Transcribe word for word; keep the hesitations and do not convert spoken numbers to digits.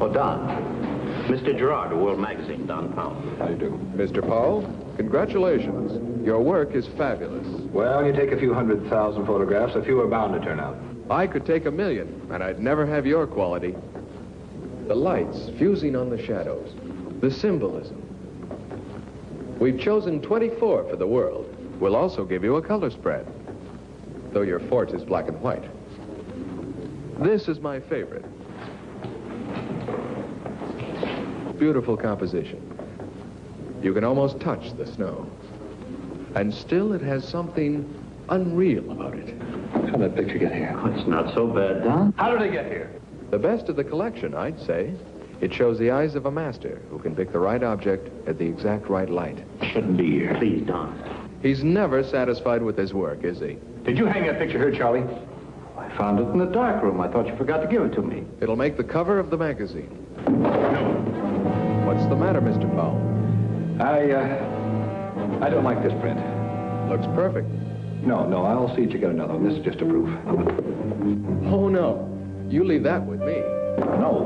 Oh, Don. Mister Gerard of World Magazine, Don Powell. How do you do? Mister Powell, congratulations. Your work is fabulous. Well, you take a few hundred thousand photographs, a few are bound to turn out. I could take a million, and I'd never have your quality. The lights fusing on the shadows, the symbolism. We've chosen twenty-four for the world. We'll also give you a color spread, though your forte is black and white. This is my favorite. Beautiful composition. You can almost touch the snow. And still it has something unreal about it. How'd that picture get here? Oh, it's not so bad, Don. How did it get here? The best of the collection, I'd say. It shows the eyes of a master who can pick the right object at the exact right light. Shouldn't be here. Please, Don. He's never satisfied with his work, is he? Did you hang that picture here, Charlie? I found it in the dark room. I thought you forgot to give it to me. It'll make the cover of the magazine. What's the matter, Mister Powell? I, uh, I don't like this print. Looks perfect. No, no, I'll see that you get another one. This is just a proof. Oh, no. You leave that with me. No,